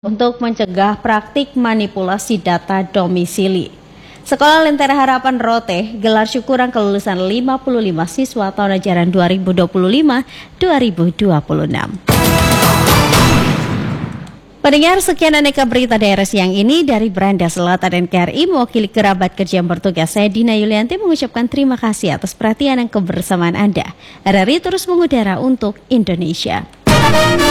untuk mencegah praktik manipulasi data domisili. Sekolah Lentera Harapan Rote gelar syukuran kelulusan 55 siswa tahun ajaran 2025-2026. Pendengar, sekian aneka berita daerah siang ini dari Beranda Selatan NKRI. Mewakili kerabat kerja yang bertugas, saya Dina Yulianti mengucapkan terima kasih atas perhatian dan kebersamaan Anda. RRI terus mengudara untuk Indonesia.